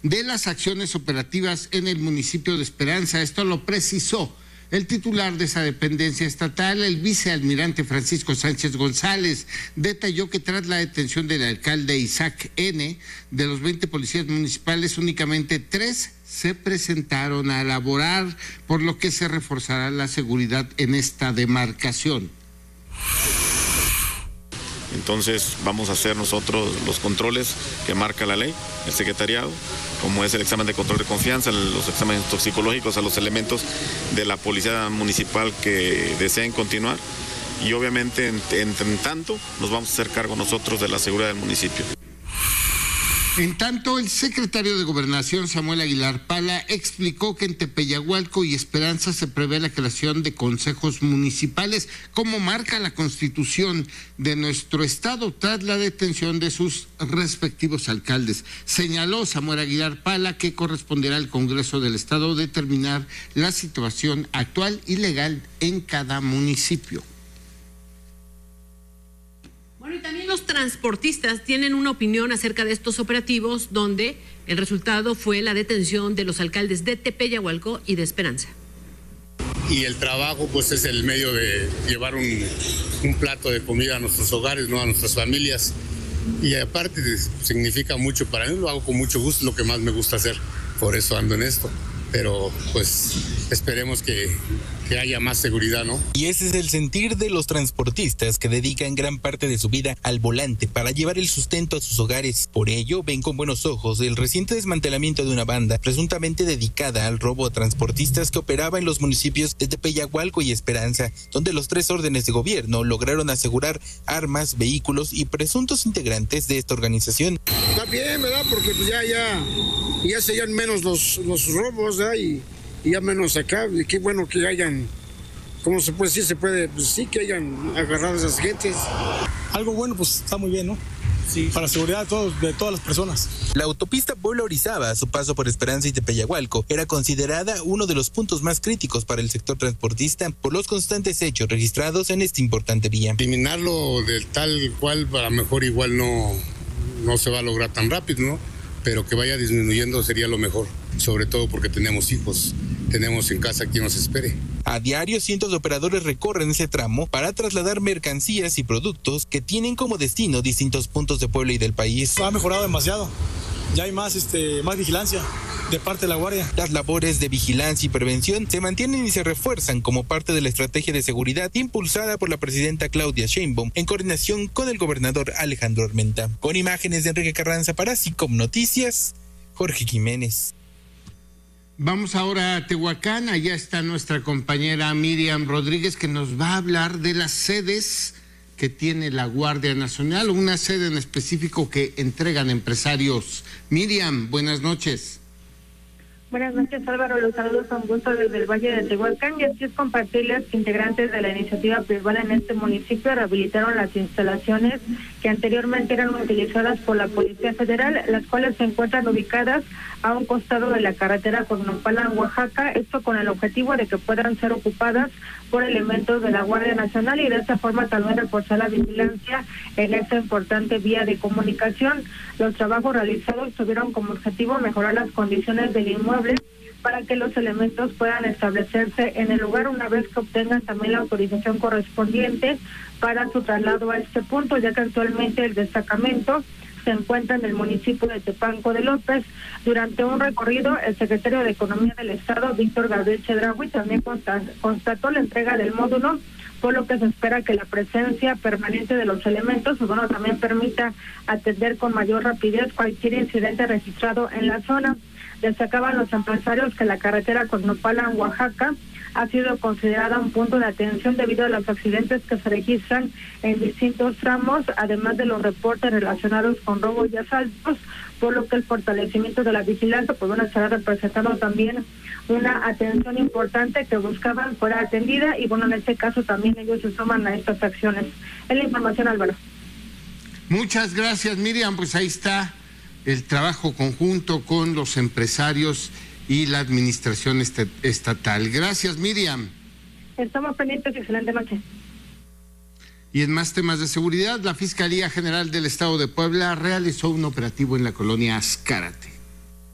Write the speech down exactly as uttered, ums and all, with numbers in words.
de las acciones operativas en el municipio de Esperanza. Esto lo precisó el titular de esa dependencia estatal, el vicealmirante Francisco Sánchez González. Detalló que tras la detención del alcalde Isaac N., de los veinte policías municipales, únicamente tres se presentaron a laborar, por lo que se reforzará la seguridad en esta demarcación. Entonces vamos a hacer nosotros los controles que marca la ley, el secretariado, como es el examen de control de confianza, los exámenes toxicológicos a los elementos de la policía municipal que deseen continuar, y obviamente en, en, en tanto nos vamos a hacer cargo nosotros de la seguridad del municipio. En tanto, el secretario de Gobernación, Samuel Aguilar Pala, explicó que en Tepeyagualco y Esperanza se prevé la creación de consejos municipales, como marca la Constitución de nuestro estado, tras la detención de sus respectivos alcaldes. Señaló Samuel Aguilar Pala que corresponderá al Congreso del Estado determinar la situación actual y legal en cada municipio. Bueno, y también los transportistas tienen una opinión acerca de estos operativos, donde el resultado fue la detención de los alcaldes de Tepeyagualco y de Esperanza. Y el trabajo, pues, es el medio de llevar un, un plato de comida a nuestros hogares, ¿no? A nuestras familias. Y aparte significa mucho para mí, lo hago con mucho gusto, lo que más me gusta hacer, por eso ando en esto. Pero pues esperemos que, que haya más seguridad, ¿no? Y ese es el sentir de los transportistas, que dedican gran parte de su vida al volante para llevar el sustento a sus hogares. Por ello, ven con buenos ojos el reciente desmantelamiento de una banda presuntamente dedicada al robo a transportistas que operaba en los municipios de Tepeyagualco y Esperanza, donde los tres órdenes de gobierno lograron asegurar armas, vehículos y presuntos integrantes de esta organización. Está bien, ¿verdad? Porque pues ya, ya, ya serían menos los, los robos, ¿verdad? Y, y ya menos acá. Y qué bueno que hayan, ¿cómo se puede decir? Se puede, pues sí, que hayan agarrado a esas gentes. Algo bueno, pues está muy bien, ¿no? Sí. Para la seguridad de, todos, de todas las personas. La autopista Puebla-Orizaba, a su paso por Esperanza y Tepeyagualco, era considerada uno de los puntos más críticos para el sector transportista por los constantes hechos registrados en esta importante vía. Eliminarlo del tal cual, a lo mejor igual no, no se va a lograr tan rápido, ¿no? Pero que vaya disminuyendo sería lo mejor, sobre todo porque tenemos hijos, tenemos en casa quien nos espere. A diario, cientos de operadores recorren ese tramo para trasladar mercancías y productos que tienen como destino distintos puntos de Puebla y del país. Ha mejorado demasiado, ya hay más, este, más vigilancia de parte de la Guardia. Las labores de vigilancia y prevención se mantienen y se refuerzan como parte de la estrategia de seguridad impulsada por la presidenta Claudia Sheinbaum en coordinación con el gobernador Alejandro Armenta. Con imágenes de Enrique Carranza para SICOM Noticias, Jorge Jiménez. Vamos ahora a Tehuacán. Allá está nuestra compañera Miriam Rodríguez, que nos va a hablar de las sedes que tiene la Guardia Nacional, una sede en específico que entregan empresarios. Miriam, buenas noches. Buenas noches, Álvaro. Los saludos con gusto desde el Valle de Tehuacán, y así es compartirles que integrantes de la iniciativa privada en este municipio rehabilitaron las instalaciones que anteriormente eran utilizadas por la Policía Federal, las cuales se encuentran ubicadas a un costado de la carretera Cognopalan, Oaxaca, esto con el objetivo de que puedan ser ocupadas por elementos de la Guardia Nacional y de esta forma también reforzar la vigilancia en esta importante vía de comunicación. Los trabajos realizados tuvieron como objetivo mejorar las condiciones del inmueble para que los elementos puedan establecerse en el lugar una vez que obtengan también la autorización correspondiente para su traslado a este punto, ya que actualmente el destacamento se encuentra en el municipio de Tepanco de López. Durante un recorrido, el secretario de Economía del Estado, Víctor Gabriel Chedraui, también constató la entrega del módulo, por lo que se espera que la presencia permanente de los elementos, pues bueno, también permita atender con mayor rapidez cualquier incidente registrado en la zona. Destacaban los empresarios que la carretera Cognopalan, Oaxaca, ha sido considerada un punto de atención debido a los accidentes que se registran en distintos tramos, además de los reportes relacionados con robos y asaltos, por lo que el fortalecimiento de la vigilancia pues bueno, estará representando también una atención importante que buscaban fuera atendida, y bueno, en este caso también ellos se suman a estas acciones. Es la información, Álvaro. Muchas gracias, Miriam. Pues ahí está el trabajo conjunto con los empresarios y la administración estatal. Gracias, Miriam. Estamos pendientes. Excelente noche. Y en más temas de seguridad, la Fiscalía General del Estado de Puebla realizó un operativo en la colonia Azcárate.